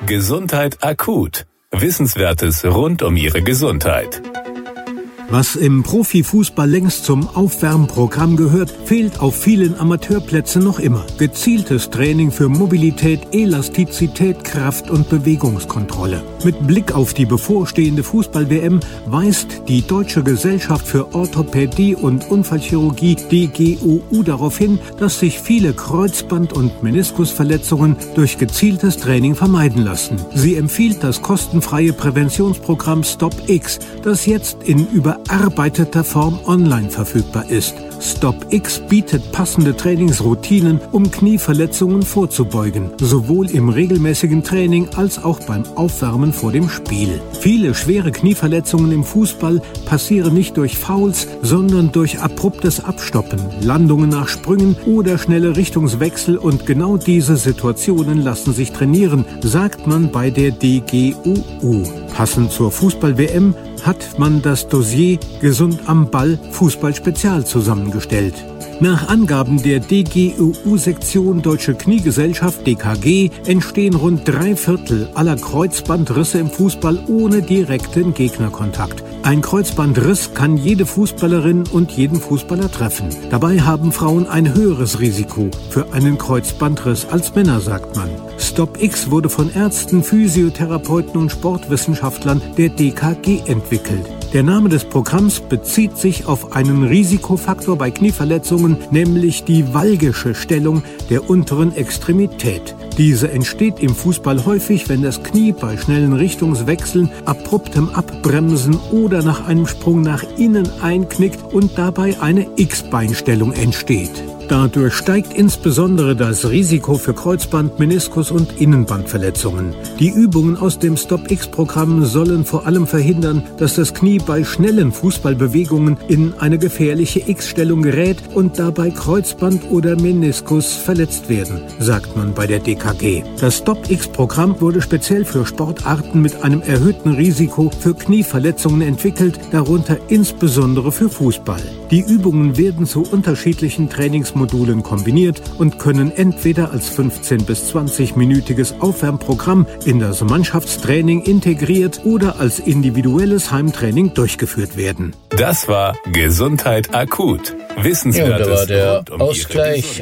Gesundheit akut. Wissenswertes rund um Ihre Gesundheit. Was im Profifußball längst zum Aufwärmprogramm gehört, fehlt auf vielen Amateurplätzen noch immer. Gezieltes Training für Mobilität, Elastizität, Kraft- und Bewegungskontrolle. Mit Blick auf die bevorstehende Fußball-WM weist die Deutsche Gesellschaft für Orthopädie und Unfallchirurgie DGOU darauf hin, dass sich viele Kreuzband- und Meniskusverletzungen durch gezieltes Training vermeiden lassen. Sie empfiehlt das kostenfreie Präventionsprogramm StopX, das jetzt in überarbeiteter Form online verfügbar ist. StopX bietet passende Trainingsroutinen, um Knieverletzungen vorzubeugen, sowohl im regelmäßigen Training als auch beim Aufwärmen vor dem Spiel. Viele schwere Knieverletzungen im Fußball passieren nicht durch Fouls, sondern durch abruptes Abstoppen, Landungen nach Sprüngen oder schnelle Richtungswechsel, und genau diese Situationen lassen sich trainieren, sagt man bei der DGOU. Passend zur Fußball-WM hat man das Dossier Gesund am Ball Fußball Spezial zusammengestellt. Nach Angaben der DGOU-Sektion Deutsche Kniegesellschaft DKG entstehen rund 3/4 aller Kreuzbandrisse im Fußball ohne direkten Gegnerkontakt. Ein Kreuzbandriss kann jede Fußballerin und jeden Fußballer treffen. Dabei haben Frauen ein höheres Risiko für einen Kreuzbandriss als Männer, sagt man. StopX wurde von Ärzten, Physiotherapeuten und Sportwissenschaftlern der DKG entwickelt. Der Name des Programms bezieht sich auf einen Risikofaktor bei Knieverletzungen, nämlich die valgische Stellung der unteren Extremität. Diese entsteht im Fußball häufig, wenn das Knie bei schnellen Richtungswechseln, abruptem Abbremsen oder nach einem Sprung nach innen einknickt und dabei eine X-Beinstellung entsteht. Dadurch steigt insbesondere das Risiko für Kreuzband-, Meniskus- und Innenbandverletzungen. Die Übungen aus dem StopX-Programm sollen vor allem verhindern, dass das Knie bei schnellen Fußballbewegungen in eine gefährliche X-Stellung gerät und dabei Kreuzband oder Meniskus verletzt werden, sagt man bei der DKG. Das StopX-Programm wurde speziell für Sportarten mit einem erhöhten Risiko für Knieverletzungen entwickelt, darunter insbesondere für Fußball. Die Übungen werden zu unterschiedlichen Trainingsmodulen kombiniert und können entweder als 15- bis 20-minütiges Aufwärmprogramm in das Mannschaftstraining integriert oder als individuelles Heimtraining durchgeführt werden. Das war Gesundheit akut. Wissenswertes Ja, da war der rund um Ihre Ausgleich